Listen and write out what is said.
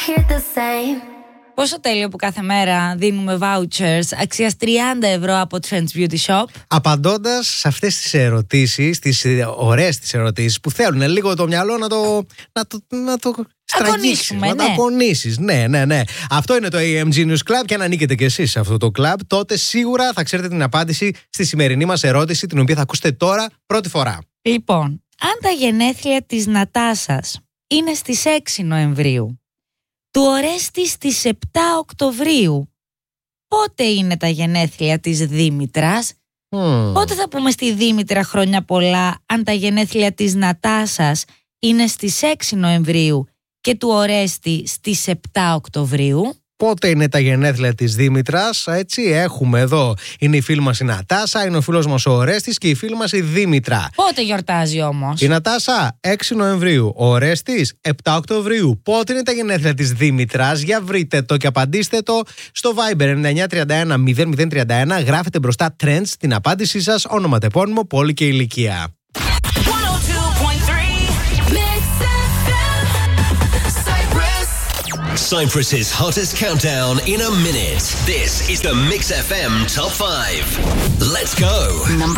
Πόσο τέλειο που κάθε μέρα δίνουμε vouchers αξίας 30 ευρώ από Trends Beauty Shop. Απαντώντας σε αυτές τις ερωτήσεις, τις ωραίες τις ερωτήσεις που θέλουν λίγο το μυαλό να το στραγγίξεις, να το αγωνίσεις. Ναι. Αυτό είναι το AM Genius Club και αν ανήκετε κι εσείς σε αυτό το club, τότε σίγουρα θα ξέρετε την απάντηση στη σημερινή μας ερώτηση, την οποία θα ακούσετε τώρα πρώτη φορά. Λοιπόν, αν τα γενέθλια της Νατάσας είναι στις 6 Νοεμβρίου, του Ορέστη στις 7 Οκτωβρίου, πότε είναι τα γενέθλια της Δήμητρας? Πότε θα πούμε στη Δήμητρα χρόνια πολλά αν τα γενέθλια της Νατάσας είναι στις 6 Νοεμβρίου και του Ορέστη στις 7 Οκτωβρίου? Πότε είναι τα γενέθλια της Δήμητρας? Έτσι, έχουμε εδώ. Είναι η φίλη μας η Νατάσα, είναι ο φίλος μας ο Ορέστης και η φίλη μας η Δήμητρα. Πότε γιορτάζει όμως? Η Νατάσα 6 Νοεμβρίου, ο Ορέστης 7 Οκτωβρίου. Πότε είναι τα γενέθλια της Δήμητρας? Για βρείτε το και απαντήστε το στο Viber 9931 0031. Γράφετε μπροστά Trends την απάντησή σας, όνομα, τεπώνυμο, πόλη και ηλικία. Cyprus's hottest countdown in a minute. This is the Mix FM Top 5. Let's go.